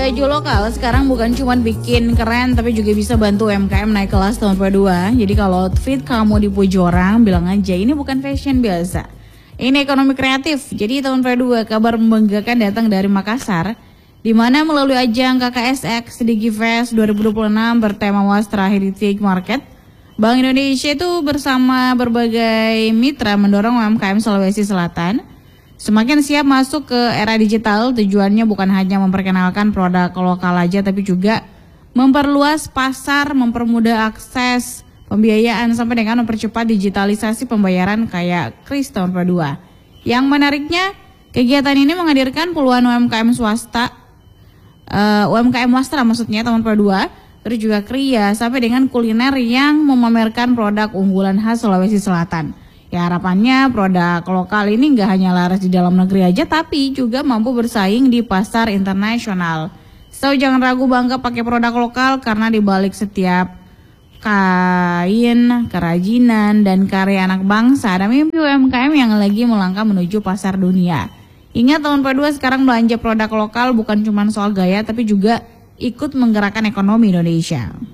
baju lokal sekarang bukan cuma bikin keren tapi juga bisa bantu UMKM naik kelas tahun kedua. Jadi kalau outfit kamu dipuji orang, bilang aja ini bukan fashion biasa. Ini ekonomi kreatif. Jadi tahun kedua kabar membanggakan datang dari Makassar, di mana melalui ajang KKSX Digifest 2026 bertema Wastra Heritage Market, Bank Indonesia itu bersama berbagai mitra mendorong UMKM Sulawesi Selatan semakin siap masuk ke era digital. Tujuannya bukan hanya memperkenalkan produk lokal aja, tapi juga memperluas pasar, mempermudah akses pembiayaan, sampai dengan mempercepat digitalisasi pembayaran kayak kris tahun kedua. Yang menariknya, kegiatan ini menghadirkan puluhan UMKM swasta, UMKM Wastra maksudnya tahun kedua, terus juga kria, sampai dengan kuliner yang memamerkan produk unggulan khas Sulawesi Selatan. Ya harapannya produk lokal ini nggak hanya laras di dalam negeri aja, tapi juga mampu bersaing di pasar internasional. So jangan ragu bangga pakai produk lokal, karena di balik setiap kain, kerajinan, dan karya anak bangsa ada mimpi UMKM yang lagi melangkah menuju pasar dunia. Ingat tahun kedua sekarang belanja produk lokal bukan cuma soal gaya, tapi juga ikut menggerakkan ekonomi Indonesia.